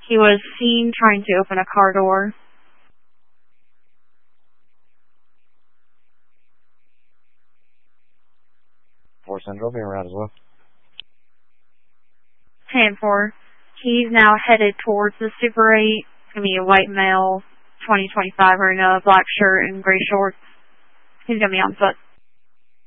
He was seen trying to open a car door. 4 Central being around as well. 10-4. He's now headed towards the Super 8. It's going to be a white male, 2025, wearing a black shirt and gray shorts. He's going to be on foot.